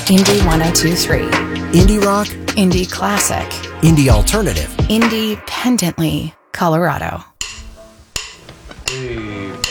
Indie 1023. Indie rock, Indie classic. indie alternative. Independently Colorado. Hey,